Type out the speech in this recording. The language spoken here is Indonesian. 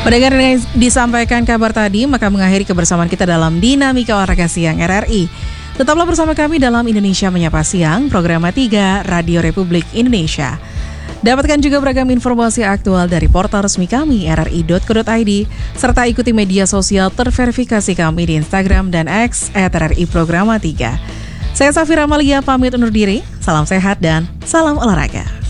Mendengar yang disampaikan kabar tadi, maka mengakhiri kebersamaan kita dalam Dinamika Olahraga Siang RRI. Tetaplah bersama kami dalam Indonesia Menyapa Siang, program 3 Radio Republik Indonesia. Dapatkan juga beragam informasi aktual dari portal resmi kami, rri.co.id, serta ikuti media sosial terverifikasi kami di Instagram dan X @RRI Programa 3. Saya Safira Amalia pamit undur diri, salam sehat dan salam olahraga.